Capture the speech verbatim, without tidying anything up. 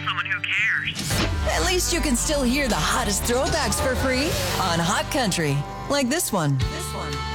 someone who cares. At least you can still hear the hottest throwbacks for free on Hot Country. Like this one. This one.